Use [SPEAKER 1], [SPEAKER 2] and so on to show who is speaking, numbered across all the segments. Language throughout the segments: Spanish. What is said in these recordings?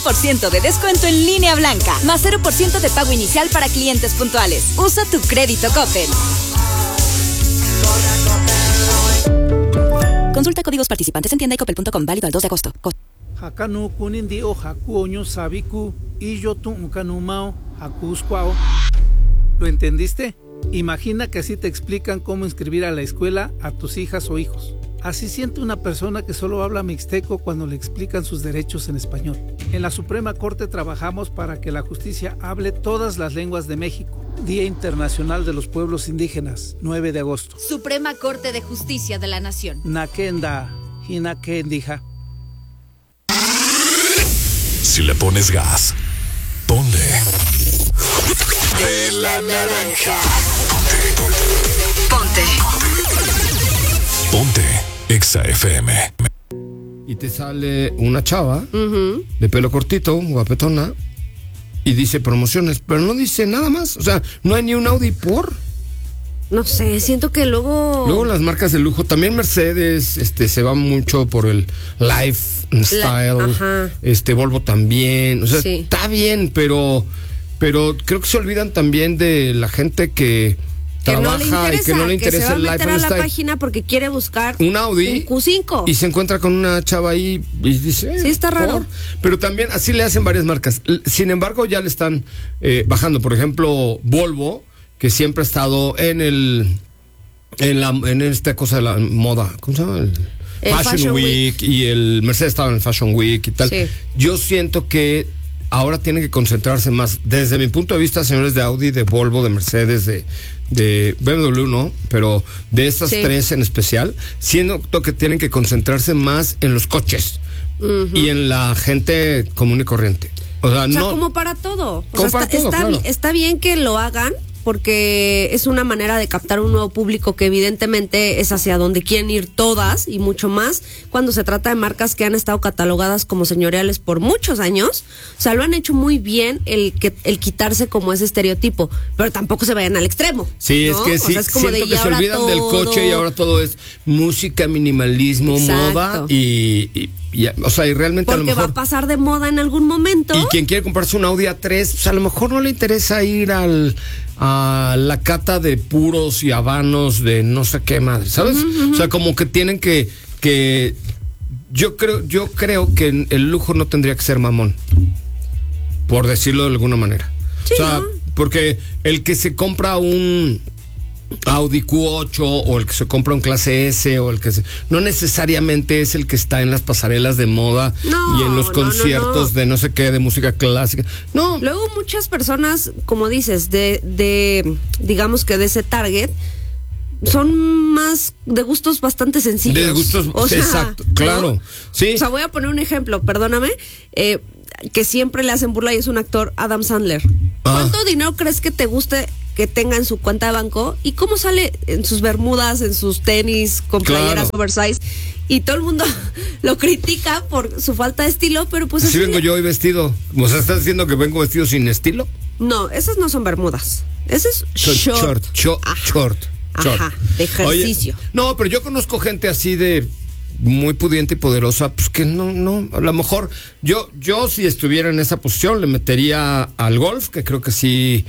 [SPEAKER 1] 20% de descuento en línea blanca, más 0% de pago inicial para clientes puntuales. Usa tu crédito Coppel. Consulta códigos participantes en tienda y coppel.com, válido al 2 de agosto.
[SPEAKER 2] Hakanu kunindi o hakuoño sabiku y yo tu kanumao hakuskwao. ¿Lo entendiste? Imagina que así te explican cómo inscribir a la escuela a tus hijas o hijos. Así siente una persona que solo habla mixteco cuando le explican sus derechos en español. En la Suprema Corte trabajamos para que la justicia hable todas las lenguas de México. Día Internacional de los Pueblos Indígenas, 9 de agosto.
[SPEAKER 3] Suprema Corte de Justicia de la Nación.
[SPEAKER 2] Nakenda, hinakendija.
[SPEAKER 4] Si le pones gas, ponle de la naranja. Ponte Exa FM.
[SPEAKER 5] Y te sale una chava de pelo cortito, guapetona, y dice promociones, pero no dice nada más. O sea, no hay ni un Audi por.
[SPEAKER 6] No sé, siento que luego
[SPEAKER 5] las marcas de lujo, también Mercedes, se va mucho por el lifestyle, Volvo también, o sea, sí. Está bien, pero creo que se olvidan también de la gente que trabaja y que no le interesa el lifestyle. Que se va a meter a la página porque quiere buscar un Audi,
[SPEAKER 6] un Q5
[SPEAKER 5] y se encuentra con una chava ahí y dice,
[SPEAKER 6] sí, está raro.
[SPEAKER 5] Pero también así le hacen varias marcas. Sin embargo, ya le están bajando. Por ejemplo, Volvo, que siempre ha estado en esta cosa de la moda, ¿cómo se llama? El Fashion Week, y el Mercedes estaba en el Fashion Week y tal. Sí. Yo siento que ahora tienen que concentrarse más, desde mi punto de vista, señores de Audi, de Volvo, de Mercedes, de BMW, no, pero de estas tres en especial, siento que tienen que concentrarse más en los coches y en la gente común y corriente. O sea, no,
[SPEAKER 6] como para todo. Está bien que lo hagan, porque es una manera de captar un nuevo público que evidentemente es hacia donde quieren ir todas y mucho más cuando se trata de marcas que han estado catalogadas como señoriales por muchos años. O sea, lo han hecho muy bien el quitarse como ese estereotipo, pero tampoco se vayan al extremo.
[SPEAKER 5] Sí, ¿no? Es que sí, es como siento que se olvidan del coche y ahora todo es música, minimalismo, moda y o sea, y realmente
[SPEAKER 6] porque
[SPEAKER 5] a lo mejor
[SPEAKER 6] va a pasar de moda en algún momento.
[SPEAKER 5] Y quien quiere comprarse un Audi A3, pues a lo mejor no le interesa ir a la cata de puros y habanos de no sé qué madre, ¿sabes? O sea, como que tienen que yo creo que el lujo no tendría que ser mamón, por decirlo de alguna manera. Sí, o sea, ¿no? Porque el que se compra un Audi Q8 o el que se compra un clase S o no necesariamente es el que está en las pasarelas de moda y en los conciertos de no sé qué, de música clásica. No.
[SPEAKER 6] Luego muchas personas, como dices, digamos que de ese target, son más de gustos bastante sencillos.
[SPEAKER 5] De gustos, exacto, claro. ¿No? Sí.
[SPEAKER 6] O sea, voy a poner un ejemplo, perdóname, que siempre le hacen burla y es un actor, Adam Sandler. ¿Cuánto dinero crees que te guste que tenga en su cuenta de banco? ¿Y cómo sale en sus bermudas, en sus tenis, con playeras oversize? Y todo el mundo lo critica por su falta de estilo, pero pues
[SPEAKER 5] así vengo yo hoy vestido. O sea, ¿estás diciendo que vengo vestido sin estilo?
[SPEAKER 6] No, esas no son bermudas. Ese es short. Ajá, de ejercicio.
[SPEAKER 5] Oye, no, pero yo conozco gente así de muy pudiente y poderosa, pues que no, a lo mejor yo si estuviera en esa posición le metería al golf, que creo que sí,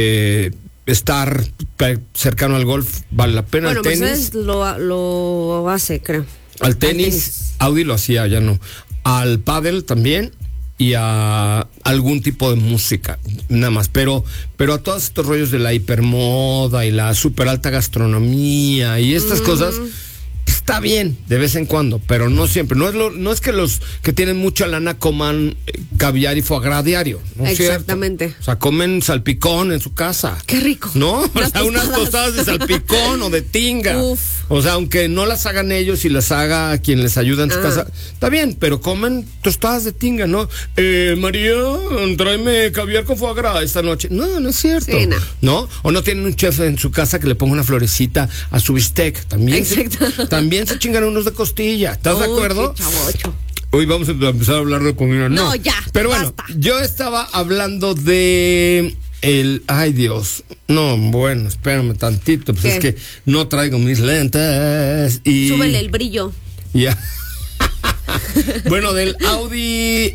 [SPEAKER 5] estar cercano al golf vale la pena.
[SPEAKER 6] Bueno,
[SPEAKER 5] al tenis
[SPEAKER 6] Mercedes lo hace, creo.
[SPEAKER 5] Al tenis, Audi lo hacía, ya no. Al pádel también y a algún tipo de música, nada más. Pero a todos estos rollos de la hipermoda y la super alta gastronomía y estas cosas, está bien de vez en cuando, pero no siempre. No es que los que tienen mucha lana coman caviar y foie gras diario, ¿no?
[SPEAKER 6] Exactamente.
[SPEAKER 5] ¿Cierto? O sea, comen salpicón en su casa.
[SPEAKER 6] Qué rico.
[SPEAKER 5] ¿No? O sea, unas tostadas de salpicón o de tinga. Uf. O sea, aunque no las hagan ellos y las haga quien les ayuda en su casa, está bien, pero comen tostadas de tinga, ¿no? María, tráeme caviar con foie gras esta noche. No es cierto. Sí, no. O no tienen un chef en su casa que le ponga una florecita a su bistec. También también se chingan unos de costilla. ¿Estás de acuerdo? Hoy vamos a empezar a hablar de comida. No,
[SPEAKER 6] ya.
[SPEAKER 5] Pero bueno, yo estaba hablando de ay Dios. No, bueno, espérame tantito. Pues es que no traigo mis lentes y...
[SPEAKER 6] Súbele el brillo.
[SPEAKER 5] Ya. Bueno, del Audi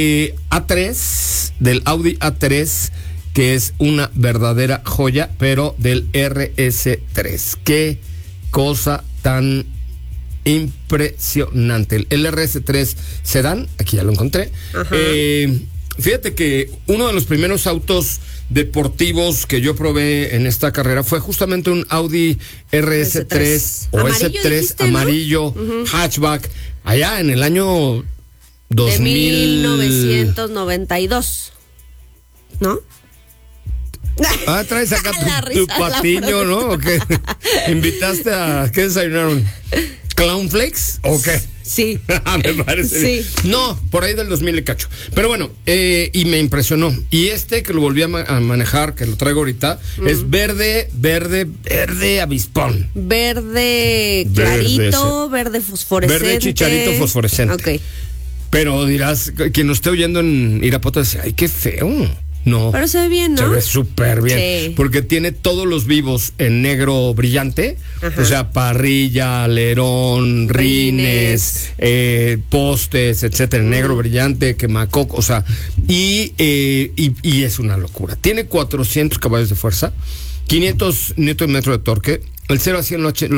[SPEAKER 5] A3, que es una verdadera joya, pero del RS3. Qué cosa tan impresionante. El RS3 Sedán, aquí ya lo encontré. Fíjate que uno de los primeros autos deportivos que yo probé en esta carrera fue justamente un Audi RS3 o
[SPEAKER 6] amarillo,
[SPEAKER 5] S3
[SPEAKER 6] dijiste,
[SPEAKER 5] amarillo, ¿no? Hatchback, allá en el año 2000...
[SPEAKER 6] De 1992, ¿no?
[SPEAKER 5] Traes acá tu patiño, ¿no? ¿O qué? ¿Invitaste a qué desayunaron? ¿Clown Flakes? ¿O qué?
[SPEAKER 6] Sí.
[SPEAKER 5] Me parece bien. No, por ahí del 2000 y cacho. Pero bueno, y me impresionó. Y que lo volví a manejar, que lo traigo ahorita, es verde avispón.
[SPEAKER 6] Verde clarito, verde fosforescente.
[SPEAKER 5] Verde chicharito fosforescente.
[SPEAKER 6] Ok.
[SPEAKER 5] Pero dirás, quien nos esté oyendo en Irapuato dice, ay, qué feo. No.
[SPEAKER 6] Pero se ve bien, ¿no?
[SPEAKER 5] Se ve súper bien.
[SPEAKER 6] Sí.
[SPEAKER 5] Porque tiene todos los vivos en negro brillante. Ajá. O sea, parrilla, alerón, rines, postes, etcétera. Negro brillante, quemacoco. O sea, y es una locura. Tiene 400 caballos de fuerza, 500 Nm de torque. El 0 a 100 lo H en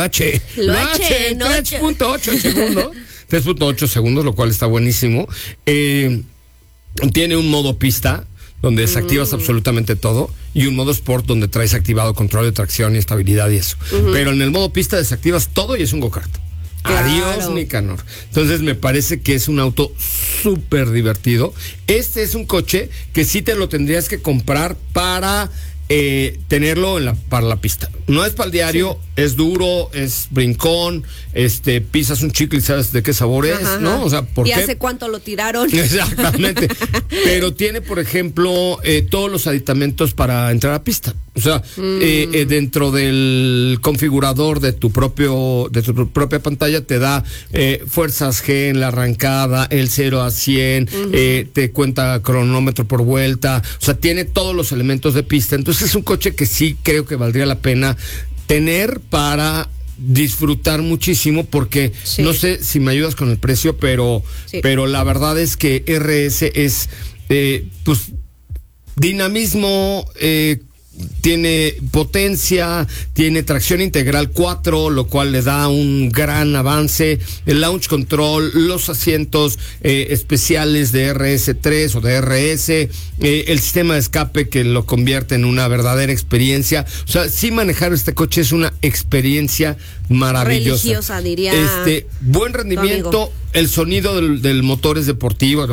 [SPEAKER 5] 3.8 segundos. 3.8 segundos, lo cual está buenísimo. Tiene un modo pista, donde desactivas absolutamente todo, y un modo sport donde traes activado control de tracción y estabilidad y eso. Pero en el modo pista desactivas todo y es un go-kart. Claro. Adiós, Nicanor. Entonces me parece que es un auto súper divertido. Este es un coche que sí te lo tendrías que comprar para tenerlo para la pista. No es para el diario, es duro, es brincón, pisas un chicle y sabes de qué sabor es, ¿no? O sea, ¿por qué?
[SPEAKER 6] ¿Y hace cuánto lo tiraron?
[SPEAKER 5] Exactamente. Pero tiene, por ejemplo, todos los aditamentos para entrar a pista. O sea, dentro del configurador de tu propia pantalla te da fuerzas G en la arrancada, el 0 a 100, te cuenta cronómetro por vuelta. O sea, tiene todos los elementos de pista. Entonces es un coche que sí creo que valdría la pena tener para disfrutar muchísimo, porque no sé si me ayudas con el precio, pero la verdad es que RS es pues dinamismo, tiene potencia, tiene tracción integral 4, lo cual le da un gran avance, el launch control, los asientos especiales de RS3 o de RS, el sistema de escape que lo convierte en una verdadera experiencia. O sea, sí, manejar este coche es una experiencia maravillosa.
[SPEAKER 6] Religiosa, diría.
[SPEAKER 5] Buen rendimiento, el sonido del motor es deportivo,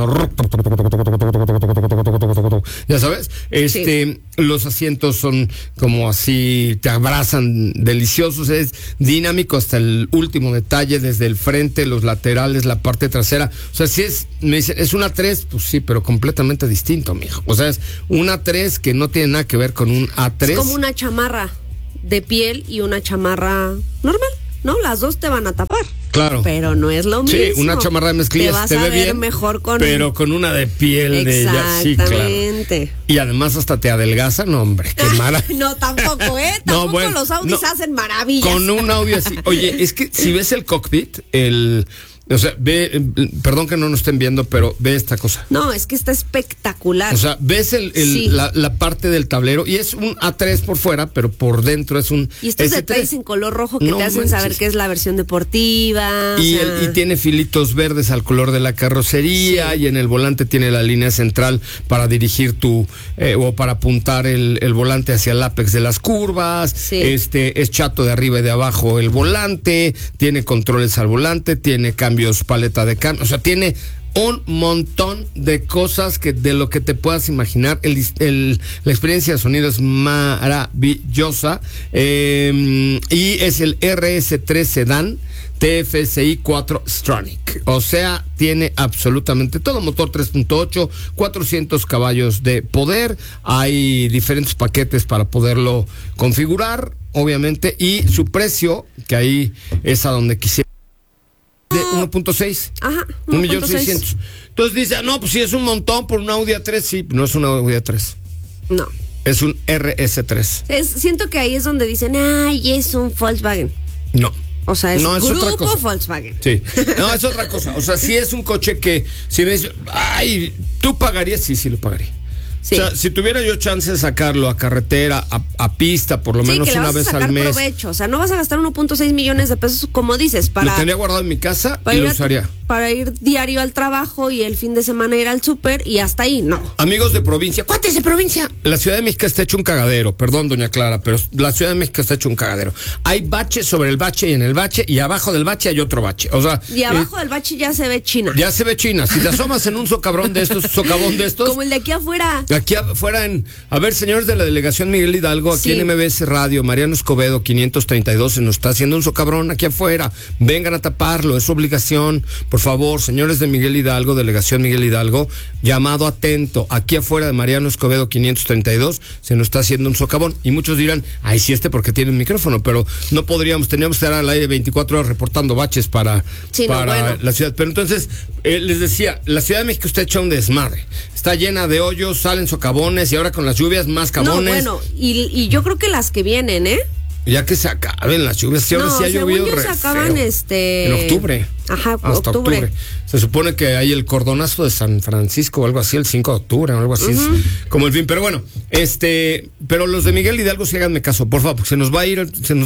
[SPEAKER 5] ya sabes, los asientos son como así, te abrazan, deliciosos, es dinámico hasta el último detalle, desde el frente, los laterales, la parte trasera. O sea, si me dicen, ¿es una 3? Pues sí, pero completamente distinto, mijo. O sea, es una 3 que no tiene nada que ver con un A3.
[SPEAKER 6] Es como una chamarra de piel y una chamarra normal, ¿no? Las dos te van a tapar.
[SPEAKER 5] Claro.
[SPEAKER 6] Pero no es lo mismo.
[SPEAKER 5] Sí, una chamarra de mezclillas te ve bien,
[SPEAKER 6] mejor con...
[SPEAKER 5] pero con una de piel de ella, sí, claro. Y además hasta te adelgaza, no, hombre, qué mala.
[SPEAKER 6] No, tampoco, tampoco los Audis hacen maravillas.
[SPEAKER 5] Con un Audi así. Oye, es que si ves el cockpit, o sea, perdón que no nos estén viendo, pero ve esta cosa.
[SPEAKER 6] No, es que está espectacular.
[SPEAKER 5] O sea, ves la parte del tablero y es un A3 por fuera, pero por dentro es un
[SPEAKER 6] Y estos
[SPEAKER 5] S3.
[SPEAKER 6] detalles en color rojo que te hacen saber que es la versión deportiva.
[SPEAKER 5] Y tiene filitos verdes al color de la carrocería, y en el volante tiene la línea central para dirigir o para apuntar el volante hacia el ápex de las curvas. Sí. Es chato de arriba y de abajo el volante, tiene controles al volante, tiene cambios, paleta de cambio, o sea, tiene un montón de cosas de lo que te puedas imaginar. La experiencia de sonido es maravillosa, y es el RS3 Sedán TFSI 4 Stonic. O sea, tiene absolutamente todo. Motor 3.8, 400 caballos de poder. Hay diferentes paquetes para poderlo configurar, obviamente, y su precio, que ahí es a donde quisiera, de 1.6.
[SPEAKER 6] Ajá,
[SPEAKER 5] 1.600.000. Entonces dice, no, pues si es un montón por un Audi A3, sí, no es un Audi A3.
[SPEAKER 6] No.
[SPEAKER 5] Es un RS3.
[SPEAKER 6] Siento que ahí es donde dicen, ay, es un Volkswagen.
[SPEAKER 5] No.
[SPEAKER 6] O sea, es
[SPEAKER 5] No, es otra
[SPEAKER 6] Grupo
[SPEAKER 5] cosa.
[SPEAKER 6] Volkswagen.
[SPEAKER 5] Sí. No, es otra cosa. O sea, si es un coche que, si me dices, ay, ¿tú pagarías? Sí, lo pagaría.
[SPEAKER 6] Sí.
[SPEAKER 5] O sea, si tuviera yo chance de sacarlo a carretera, a pista, por lo menos
[SPEAKER 6] que le
[SPEAKER 5] una
[SPEAKER 6] vas a
[SPEAKER 5] vez
[SPEAKER 6] sacar
[SPEAKER 5] al mes.
[SPEAKER 6] provecho. O sea, no vas a gastar 1.6 millones de pesos, como dices,
[SPEAKER 5] Lo tendría guardado en mi casa y lo usaría.
[SPEAKER 6] Para ir diario al trabajo y el fin de semana ir al súper y hasta ahí, no.
[SPEAKER 5] Amigos de provincia, ¿cuántos de provincia? La Ciudad de México está hecho un cagadero, perdón, doña Clara, pero la Ciudad de México está hecho un cagadero. Hay bache sobre el bache y en el bache, y abajo del bache hay otro bache. O sea,
[SPEAKER 6] y abajo del bache ya se ve China.
[SPEAKER 5] Ya se ve China. Si te asomas en un socavón de estos,
[SPEAKER 6] como el de aquí afuera.
[SPEAKER 5] Aquí afuera a ver, señores de la delegación Miguel Hidalgo, aquí en MBS Radio, Mariano Escobedo 532, se nos está haciendo un socabrón aquí afuera. Vengan a taparlo, es su obligación. Por favor, señores de Miguel Hidalgo, delegación Miguel Hidalgo, llamado atento. Aquí afuera de Mariano Escobedo 532, se nos está haciendo un socavón. Y muchos dirán, ay, sí, porque tiene un micrófono, pero no teníamos que estar al aire 24 horas reportando baches para la ciudad. Pero entonces, les decía, la Ciudad de México está hecha un desmadre. Está llena de hoyos, salen socavones y ahora con las lluvias más cabones.
[SPEAKER 6] No, bueno, y yo creo que las que vienen,
[SPEAKER 5] Ya que se acaben las lluvias, si ahora sí ha llovido
[SPEAKER 6] se acaban
[SPEAKER 5] en octubre.
[SPEAKER 6] Ajá,
[SPEAKER 5] hasta octubre. Se supone que hay el cordonazo de San Francisco o algo así, el 5 de octubre o algo así, como el fin. Pero bueno, pero los de Miguel Hidalgo, sí háganme caso, por favor, porque se nos va a ir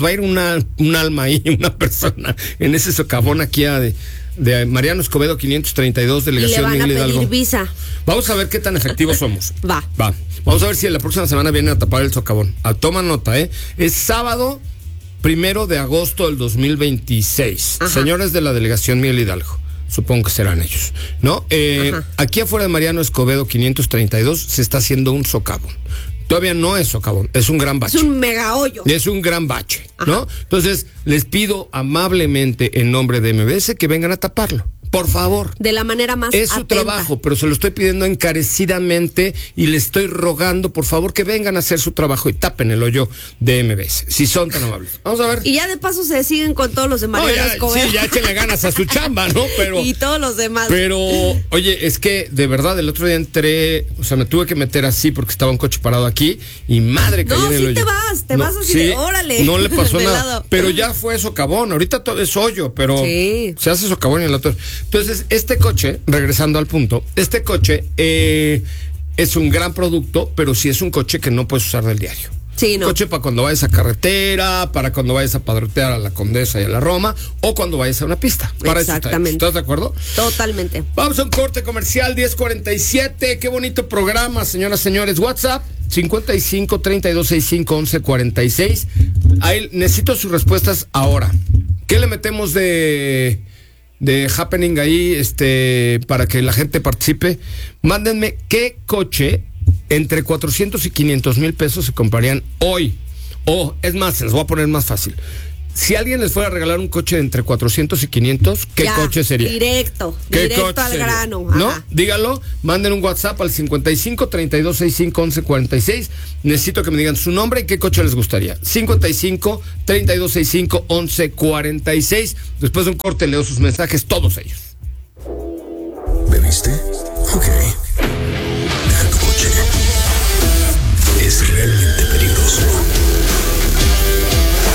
[SPEAKER 5] un alma ahí, una persona en ese socavón aquí de Mariano Escobedo 532, delegación Miguel Hidalgo.
[SPEAKER 6] Y le van a pedir visa.
[SPEAKER 5] Vamos a ver qué tan efectivos somos.
[SPEAKER 6] Va.
[SPEAKER 5] Vamos a ver si la próxima semana vienen a tapar el socavón. Toma nota, Es sábado 1 de agosto del 2026. Ajá. Señores de la delegación Miguel Hidalgo, supongo que serán ellos, ¿no? Aquí afuera de Mariano Escobedo 532 se está haciendo un socavón. Todavía no es socavón, es un gran bache.
[SPEAKER 6] Es un mega hoyo.
[SPEAKER 5] Es un gran bache, ¿no? Entonces, les pido amablemente en nombre de MBS que vengan a taparlo. Por favor.
[SPEAKER 6] De la manera más
[SPEAKER 5] Es su
[SPEAKER 6] atenta.
[SPEAKER 5] trabajo, pero se lo estoy pidiendo encarecidamente y le estoy rogando, por favor, que vengan a hacer su trabajo y tapen el hoyo de MBS, si son tan amables. Vamos a ver.
[SPEAKER 6] Y ya de paso se siguen con todos los de Mariano Escobedo.
[SPEAKER 5] Sí, ya échenle ganas a su chamba, ¿no? Pero
[SPEAKER 6] y todos los demás.
[SPEAKER 5] Pero, oye, es que de verdad el otro día me tuve que meter así porque estaba un coche parado aquí y madre caí en el hoyo.
[SPEAKER 6] Te vas así de órale.
[SPEAKER 5] No le pasó nada.
[SPEAKER 6] Lado.
[SPEAKER 5] Pero ya fue socavón, ahorita todo es hoyo, pero se hace socavón y el otro. Entonces, este coche, regresando al punto, es un gran producto, pero sí es un coche que no puedes usar del diario.
[SPEAKER 6] Sí, no.
[SPEAKER 5] Coche para cuando vayas a carretera, para cuando vayas a padrotear a la Condesa y a la Roma, o cuando vayas a una pista. Para
[SPEAKER 6] exactamente.
[SPEAKER 5] ¿Estás de acuerdo?
[SPEAKER 6] Totalmente.
[SPEAKER 5] Vamos a un corte comercial, 10:47. Qué bonito programa, señoras, señores. WhatsApp 55 32 65 11 46. Ahí necesito sus respuestas ahora. ¿Qué le metemos de happening ahí para que la gente participe? Mándenme qué coche entre 400 y 500 mil pesos se comprarían hoy. O, es más, se les voy a poner más fácil. Si alguien les fuera a regalar un coche de entre 400 y 500, ¿qué coche sería?
[SPEAKER 6] Directo al grano.
[SPEAKER 5] ¿No? Dígalo, manden un WhatsApp al 55 32 65 11 46. Necesito que me digan su nombre y qué coche les gustaría. 55 32 65 11 46. Después de un corte leo sus mensajes, todos ellos.